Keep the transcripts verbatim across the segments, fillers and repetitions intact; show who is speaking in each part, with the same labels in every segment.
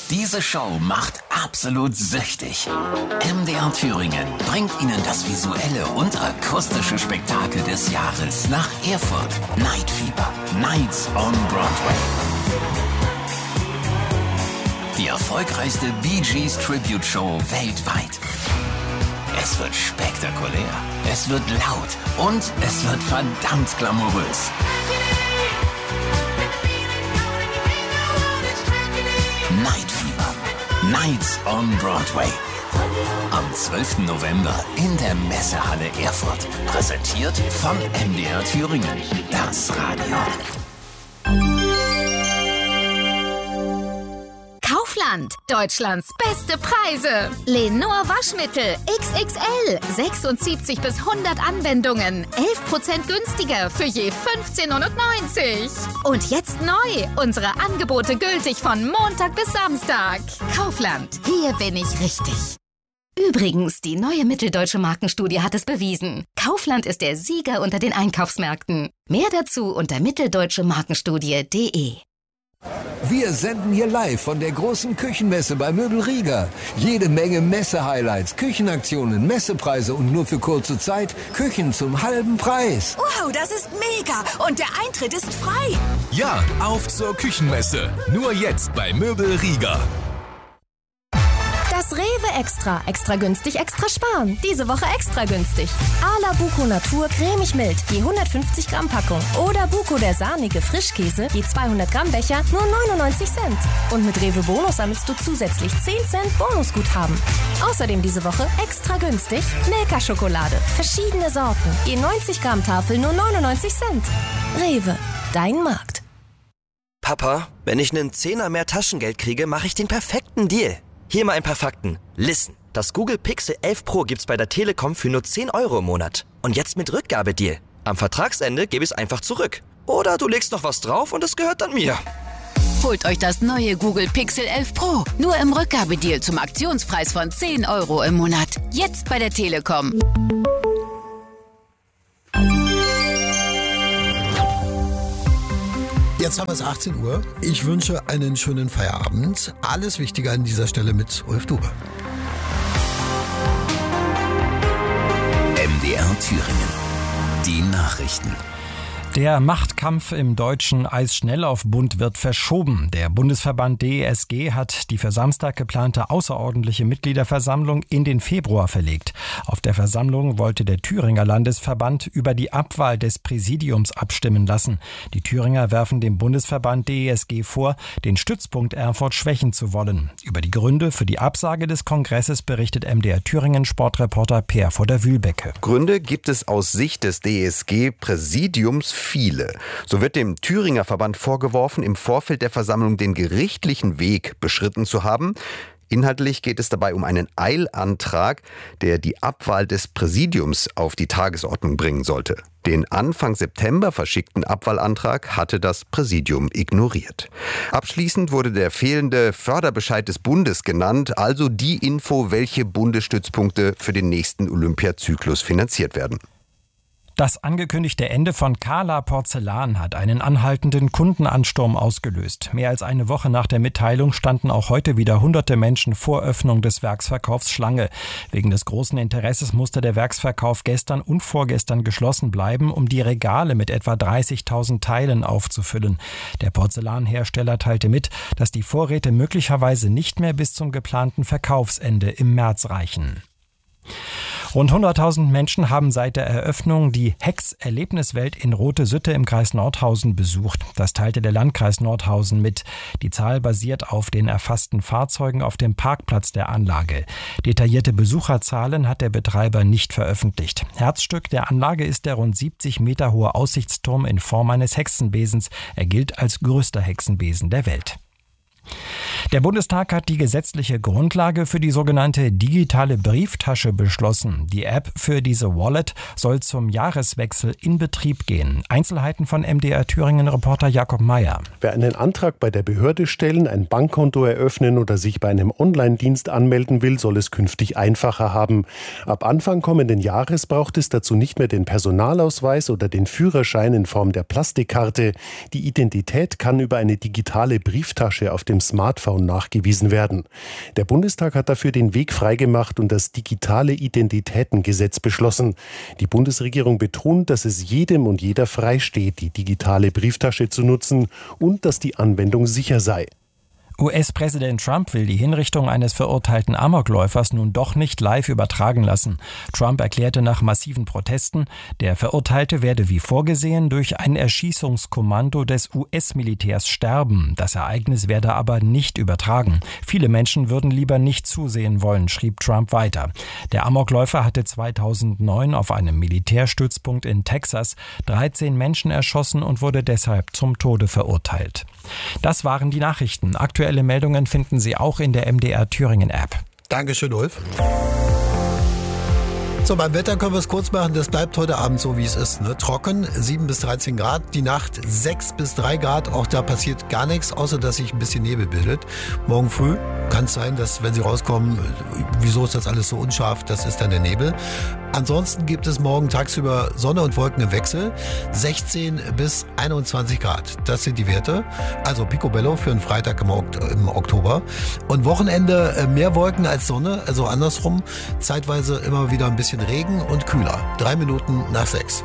Speaker 1: Diese Show macht absolut süchtig. M D R Thüringen bringt Ihnen das visuelle und akustische Spektakel des Jahres nach Erfurt. Night Fever, Nights on Broadway. Die erfolgreichste Bee Gees Tribute Show weltweit. Es wird spektakulär, es wird laut und es wird verdammt glamourös. Night Fever, Nights on Broadway. Am zwölften November in der Messehalle Erfurt. Präsentiert von M D R Thüringen, das Radio.
Speaker 2: Kaufland, Deutschlands beste Preise. Lenor Waschmittel X X L, sechsundsiebzig bis hundert Anwendungen, elf Prozent günstiger für je fünfzehn neunundneunzig. Und jetzt neu, unsere Angebote gültig von Montag bis Samstag. Kaufland, hier bin ich richtig. Übrigens, die neue Mitteldeutsche Markenstudie hat es bewiesen. Kaufland ist der Sieger unter den Einkaufsmärkten. Mehr dazu unter mitteldeutsche markenstudie punkt de.
Speaker 3: Wir senden hier live von der großen Küchenmesse bei Möbel Rieger. Jede Menge Messe-Highlights, Küchenaktionen, Messepreise und nur für kurze Zeit Küchen zum halben Preis.
Speaker 4: Wow, das ist mega! Und der Eintritt ist frei!
Speaker 5: Ja, auf zur Küchenmesse. Nur jetzt bei Möbel Rieger.
Speaker 6: Das Rewe Extra. Extra günstig, extra sparen. Diese Woche extra günstig. Ala Buko Natur cremig mild, je hundertfünfzig Gramm Packung. Oder Buko der sahnige Frischkäse, je zweihundert Gramm Becher, nur neunundneunzig Cent. Und mit Rewe Bonus sammelst du zusätzlich zehn Cent Bonusguthaben. Außerdem diese Woche extra günstig Milka-Schokolade. Verschiedene Sorten, je neunzig Gramm Tafel, nur neunundneunzig Cent. Rewe, dein Markt.
Speaker 7: Papa, wenn ich einen Zehner mehr Taschengeld kriege, mache ich den perfekten Deal. Hier mal ein paar Fakten. Listen, das Google Pixel elf Pro gibt's bei der Telekom für nur zehn Euro im Monat. Und jetzt mit Rückgabedeal. Am Vertragsende gebe ich es einfach zurück. Oder du legst noch was drauf und es gehört dann mir.
Speaker 8: Holt euch das neue Google Pixel elf Pro. Nur im Rückgabedeal zum Aktionspreis von zehn Euro im Monat. Jetzt bei der Telekom.
Speaker 9: Jetzt haben wir es achtzehn Uhr. Ich wünsche einen schönen Feierabend. Alles Wichtige an dieser Stelle mit Ulf Dube.
Speaker 1: M D R Thüringen. Die Nachrichten.
Speaker 10: Der Machtkampf im deutschen Eisschnelllaufbund wird verschoben. Der Bundesverband D E S G hat die für Samstag geplante außerordentliche Mitgliederversammlung in den Februar verlegt. Auf der Versammlung wollte der Thüringer Landesverband über die Abwahl des Präsidiums abstimmen lassen. Die Thüringer werfen dem Bundesverband D E S G vor, den Stützpunkt Erfurt schwächen zu wollen. Über die Gründe für die Absage des Kongresses berichtet M D R Thüringen Sportreporter Peer vor der Wühlbecke.
Speaker 11: Gründe gibt es aus Sicht des D E S G-Präsidiums viele. So wird dem Thüringer Verband vorgeworfen, im Vorfeld der Versammlung den gerichtlichen Weg beschritten zu haben. Inhaltlich geht es dabei um einen Eilantrag, der die Abwahl des Präsidiums auf die Tagesordnung bringen sollte. Den Anfang September verschickten Abwahlantrag hatte das Präsidium ignoriert. Abschließend wurde der fehlende Förderbescheid des Bundes genannt, also die Info, welche Bundesstützpunkte für den nächsten Olympiazyklus finanziert werden.
Speaker 10: Das angekündigte Ende von Kala Porzellan hat einen anhaltenden Kundenansturm ausgelöst. Mehr als eine Woche nach der Mitteilung standen auch heute wieder hunderte Menschen vor Öffnung des Werksverkaufs Schlange. Wegen des großen Interesses musste der Werksverkauf gestern und vorgestern geschlossen bleiben, um die Regale mit etwa dreißigtausend Teilen aufzufüllen. Der Porzellanhersteller teilte mit, dass die Vorräte möglicherweise nicht mehr bis zum geplanten Verkaufsende im März reichen. Rund hunderttausend Menschen haben seit der Eröffnung die Hex-Erlebniswelt in Rote-Sütte im Kreis Nordhausen besucht. Das teilte der Landkreis Nordhausen mit. Die Zahl basiert auf den erfassten Fahrzeugen auf dem Parkplatz der Anlage. Detaillierte Besucherzahlen hat der Betreiber nicht veröffentlicht. Herzstück der Anlage ist der rund siebzig Meter hohe Aussichtsturm in Form eines Hexenbesens. Er gilt als größter Hexenbesen der Welt. Der Bundestag hat die gesetzliche Grundlage für die sogenannte digitale Brieftasche beschlossen. Die App für diese Wallet soll zum Jahreswechsel in Betrieb gehen. Einzelheiten von M D R Thüringen-Reporter Jakob Meyer.
Speaker 12: Wer einen Antrag bei der Behörde stellen, ein Bankkonto eröffnen oder sich bei einem Online-Dienst anmelden will, soll es künftig einfacher haben. Ab Anfang kommenden Jahres braucht es dazu nicht mehr den Personalausweis oder den Führerschein in Form der Plastikkarte. Die Identität kann über eine digitale Brieftasche auf dem Smartphone Lockdown nachgewiesen werden. Der Bundestag hat dafür den Weg freigemacht und das digitale Identitätengesetz beschlossen. Die Bundesregierung betont, dass es jedem und jeder frei steht, die digitale Brieftasche zu nutzen und dass die Anwendung sicher sei.
Speaker 10: U S-Präsident Trump will die Hinrichtung eines verurteilten Amokläufers nun doch nicht live übertragen lassen. Trump erklärte nach massiven Protesten, der Verurteilte werde wie vorgesehen durch ein Erschießungskommando des U S-Militärs sterben. Das Ereignis werde aber nicht übertragen. Viele Menschen würden lieber nicht zusehen wollen, schrieb Trump weiter. Der Amokläufer hatte zweitausendneun auf einem Militärstützpunkt in Texas dreizehn Menschen erschossen und wurde deshalb zum Tode verurteilt. Das waren die Nachrichten. Aktuelle Meldungen finden Sie auch in der M D R Thüringen App.
Speaker 9: Dankeschön, Ulf. So, beim Wetter können wir es kurz machen. Das bleibt heute Abend so, wie es ist. Ne? Trocken, sieben bis dreizehn Grad. Die Nacht sechs bis drei Grad. Auch da passiert gar nichts, außer dass sich ein bisschen Nebel bildet. Morgen früh kann es sein, dass, wenn Sie rauskommen, wieso ist das alles so unscharf? Das ist dann der Nebel. Ansonsten gibt es morgen tagsüber Sonne und Wolken im Wechsel. sechzehn bis einundzwanzig Grad. Das sind die Werte. Also Picobello für einen Freitag im, Okt- im Oktober. Und Wochenende mehr Wolken als Sonne. Also andersrum. Zeitweise immer wieder ein bisschen Regen und kühler. Drei Minuten nach sechs.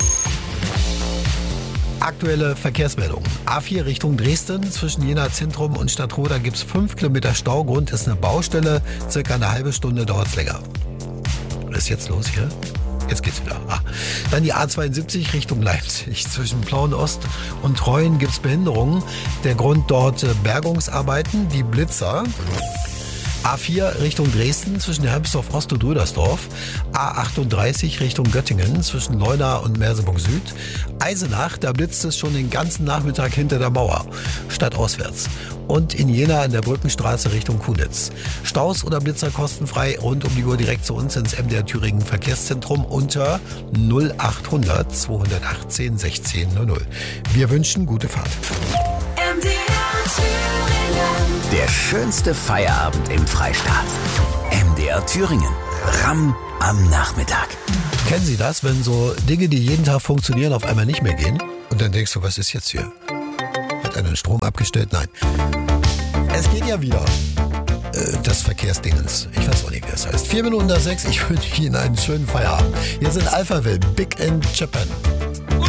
Speaker 9: Aktuelle Verkehrsmeldung. A vier Richtung Dresden. Zwischen Jena Zentrum und Stadtroda gibt es fünf Kilometer Stau. Grund ist eine Baustelle. Circa eine halbe Stunde dauert es länger. Was ist jetzt los hier? Jetzt geht's wieder. Ah. Dann die A zweiundsiebzig Richtung Leipzig. Zwischen Plauen-Ost und Treuen gibt es Behinderungen. Der Grund dort Bergungsarbeiten. Die Blitzer. A vier Richtung Dresden zwischen Hermsdorf Ost und Rüdersdorf. A achtunddreißig Richtung Göttingen zwischen Leuna und Merseburg Süd. Eisenach, da blitzt es schon den ganzen Nachmittag hinter der Mauer, stadtauswärts. Und in Jena an der Brückenstraße Richtung Kunitz. Staus oder Blitzer kostenfrei rund um die Uhr direkt zu uns ins M D R Thüringen Verkehrszentrum unter null achthundert zweihundertachtzehn sechzehn null null. Wir wünschen gute Fahrt.
Speaker 1: M D R Thüringen. Der schönste Feierabend im Freistaat. M D R Thüringen. Ramm am Nachmittag.
Speaker 9: Kennen Sie das, wenn so Dinge, die jeden Tag funktionieren, auf einmal nicht mehr gehen? Und dann denkst du, was ist jetzt hier? Hat einer den Strom abgestellt? Nein. Es geht ja wieder. Äh, das Verkehrsdingens. Ich weiß auch nicht, wie das heißt. Vier Minuten nach sechs. Ich wünsche Ihnen einen schönen Feierabend. Hier sind Alphaville, Big in Japan.